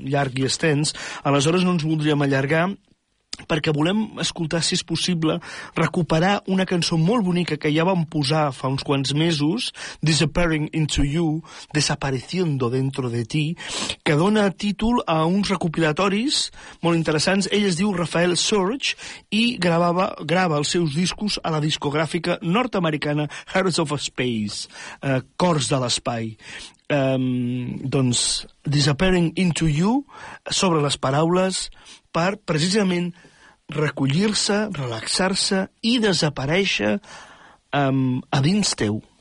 llarg i extens, aleshores no ens voldríem allargar, perquè volem escoltar, si és possible, recuperar una cançó molt bonica que ja vam posar fa uns quants mesos, Disappearing into You, Desapareciendo dentro de ti, que dona títol a uns recopilatoris molt interessants. Ell es diu Rafael Surge i grava els seus discos a la discogràfica nord-americana Hearts of Space, Cors de l'Espai. Doncs Disappearing into You, sobre les paraules, per precisament recollir-se, relaxar-se i desaparèixer a dins teu.